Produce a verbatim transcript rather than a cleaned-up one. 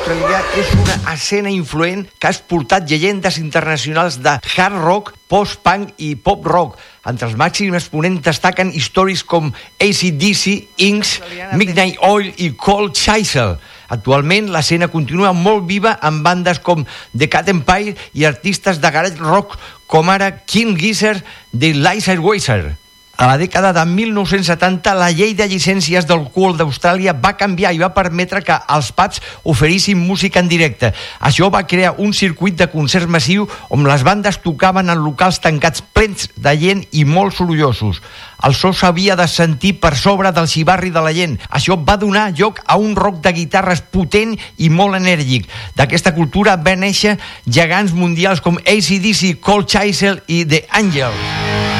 australià és una escena influent que ha exportat llegendes internacionals de hard rock, post-punk i pop-rock. Entre els màxims exponents destaquen històries com A C D C, Inks, Midnight Oil i Cold Chisel. Actualment, l'escena continua molt viva amb bandes com The Cat Empire i artistes de garage rock com ara King Gizzard de Lizer Weiser. A la dècada de mil nou-cents setanta, la llei de llicències d'alcohol d'Austràlia va canviar i va permetre que els pubs oferissin música en directe. Això va crear un circuit de concerts massiu on les bandes tocaven en locals tancats plens de gent i molt sorollosos. El so s'havia de sentir per sobre del xivarri de la gent. Això va donar lloc a un rock de guitarres potent i molt enèrgic. D'aquesta cultura van néixer gegants mundials com A C D C, Cold Chisel i The Angels.